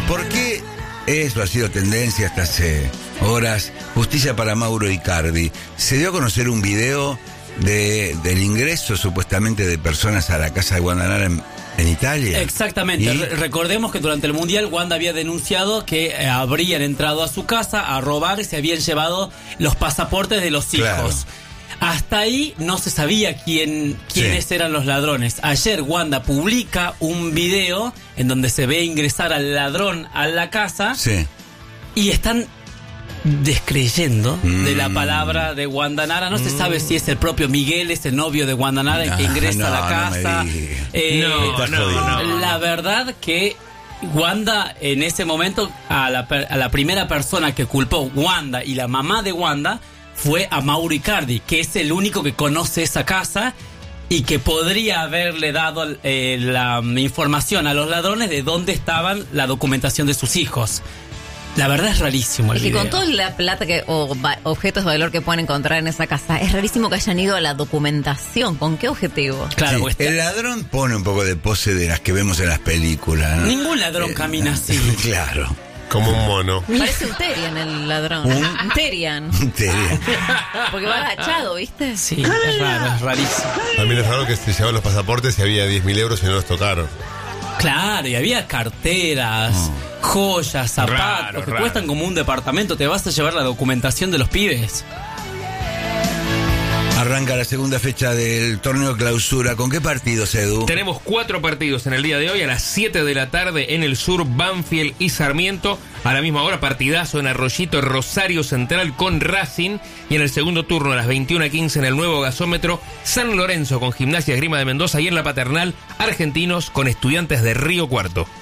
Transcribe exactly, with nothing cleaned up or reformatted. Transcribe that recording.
¿Por qué eso ha sido tendencia hasta hace horas? Justicia para Mauro Icardi. Se dio a conocer un video de, del ingreso supuestamente de personas a la casa de Guandanara en, en Italia. Exactamente. ¿Y? Re- recordemos que durante el Mundial Wanda había denunciado que eh, habrían entrado a su casa a robar y se habían llevado los pasaportes de los hijos. Claro. Hasta ahí no se sabía quién, quiénes Sí. eran los ladrones. Ayer Wanda publica un video en donde se ve ingresar al ladrón a la casa Sí. y están descreyendo Mm. de la palabra de Guandanara. No mm. se sabe si es el propio Miguel, es el novio de Guandanara, el que ingresa no, a la no casa. me digas. Eh, No, no, no. La verdad que Wanda en ese momento, a la, per- a la primera persona que culpó, Wanda y la mamá de Wanda, fue a Mauro Icardi, que es el único que conoce esa casa y que podría haberle dado eh, la información a los ladrones de dónde estaban la documentación de sus hijos. La verdad es rarísimo el Es que video. con toda la plata que, o va- objetos de valor que pueden encontrar en esa casa, es rarísimo que hayan ido a la documentación. ¿Con qué objetivo? Claro, Sí, porque está- el ladrón pone un poco de pose de las que vemos en las películas, ¿no? ningún ladrón camina así. Claro. Como un mono. Parece un Terian el ladrón. ¿Un? Un Terian. Te- Porque va agachado, ¿viste? Sí, es raro, es rarísimo. A mí es raro que se llevaban los pasaportes y había diez mil euros y no los tocaron. Claro, y había carteras, joyas, zapatos, Raro, que raro. cuestan como un departamento. Te vas a llevar la documentación de los pibes. Arranca la segunda fecha del torneo Clausura. ¿Con qué partidos, Edu? Tenemos cuatro partidos en el día de hoy. A las siete de la tarde en el sur, Banfield y Sarmiento. A la misma hora, partidazo en Arroyito, Rosario Central con Racing. Y en el segundo turno, a las veintiuna quince en el nuevo gasómetro, San Lorenzo con Gimnasia Esgrima de Mendoza. Y en la Paternal, Argentinos con Estudiantes de Río Cuarto.